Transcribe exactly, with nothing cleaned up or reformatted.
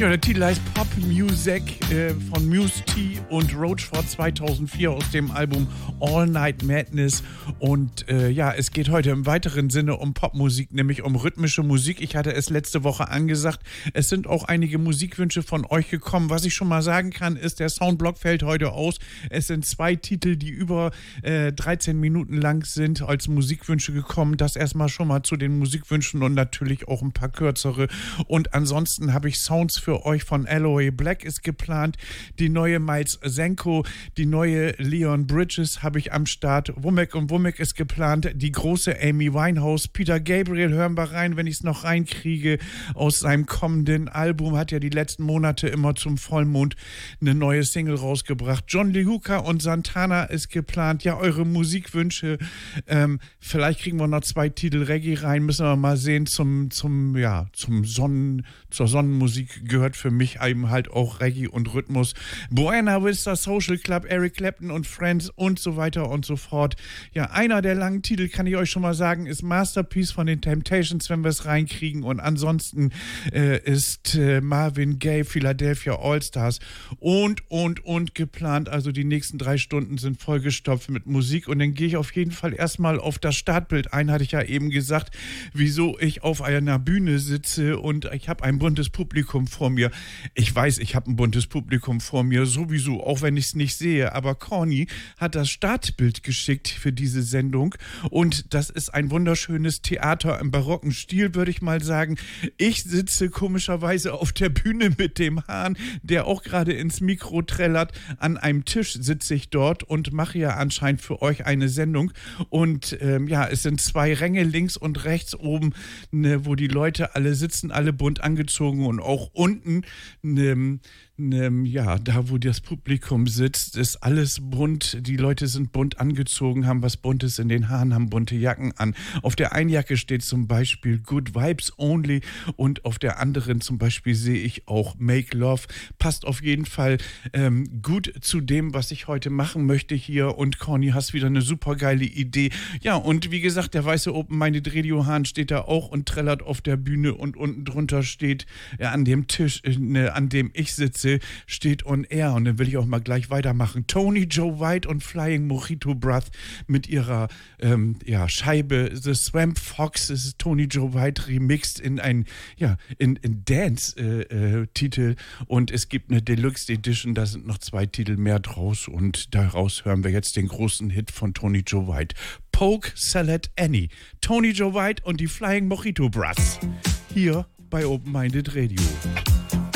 Ja, der Titel heißt Pop Music äh, von Muse T und Roachford zweitausendvier aus dem Album All Night Madness. Und äh, ja, es geht heute im weiteren Sinne um Popmusik, nämlich um rhythmische Musik. Ich hatte es letzte Woche angesagt. Es sind auch einige Musikwünsche von euch gekommen. Was ich schon mal sagen kann, ist, der Soundblock fällt heute aus. Es sind zwei Titel, die über äh, dreizehn Minuten lang sind, als Musikwünsche gekommen. Das erstmal schon mal zu den Musikwünschen und natürlich auch ein paar kürzere. Und ansonsten habe ich Sounds für euch von Aloe Black ist geplant, die neue Miles Senko, die neue Leon Bridges habe ich am Start, Wumek und Wumek ist geplant, die große Amy Winehouse, Peter Gabriel hören wir rein, wenn ich es noch reinkriege, aus seinem kommenden Album, hat ja die letzten Monate immer zum Vollmond eine neue Single rausgebracht. John Lee Hooker und Santana ist geplant, ja, eure Musikwünsche, ähm, vielleicht kriegen wir noch zwei Titel Reggae rein, müssen wir mal sehen, zum, zum, ja, zum Sonnen, zur Sonnenmusik gehört für mich eben halt auch Reggae und Rhythmus. Buena Vista Social Club, Eric Clapton und Friends und so weiter und so fort. Ja, einer der langen Titel, kann ich euch schon mal sagen, ist Masterpiece von den Temptations, wenn wir es reinkriegen. Und ansonsten äh, ist äh, Marvin Gaye, Philadelphia All-Stars und, und, und geplant. Also die nächsten drei Stunden sind vollgestopft mit Musik. Und dann gehe ich auf jeden Fall erstmal auf das Startbild ein, hatte ich ja eben gesagt, wieso ich auf einer Bühne sitze und ich habe ein buntes Publikum vor mir. Ich weiß, ich habe ein buntes Publikum vor mir, sowieso, auch wenn ich es nicht sehe, aber Corny hat das Startbild geschickt für diese Sendung und das ist ein wunderschönes Theater im barocken Stil, würde ich mal sagen. Ich sitze komischerweise auf der Bühne mit dem Hahn, der auch gerade ins Mikro trällert. An einem Tisch sitze ich dort und mache ja anscheinend für euch eine Sendung und ähm, ja, es sind zwei Ränge links und rechts oben, ne, wo die Leute alle sitzen, alle bunt angezogen und auch unten Ne, ne, ja, da wo das Publikum sitzt, ist alles bunt. Die Leute sind bunt angezogen, haben was Buntes in den Haaren, haben bunte Jacken an. Auf der einen Jacke steht zum Beispiel Good Vibes Only und auf der anderen zum Beispiel sehe ich auch Make Love. Passt auf jeden Fall ähm, gut zu dem, was ich heute machen möchte hier. Und Corny, hast wieder eine super geile Idee. Ja, und wie gesagt, der weiße Open-Minded Radio Hahn steht da auch und trällert auf der Bühne und unten drunter steht ja, an dem Tisch, äh, ne, an dem ich sitze, steht On Air und dann will ich auch mal gleich weitermachen. Tony Joe White und Flying Mojito Breath mit ihrer ähm, ja, Scheibe The Swamp Fox. Das ist Tony Joe White remixed in ein ja, in, in Dance-Titel äh, äh, und es gibt eine Deluxe Edition, da sind noch zwei Titel mehr draus und daraus hören wir jetzt den großen Hit von Tony Joe White. Poke Salad Annie. Tony Joe White und die Flying Mojito Breath. Hier bei Open Minded Radio.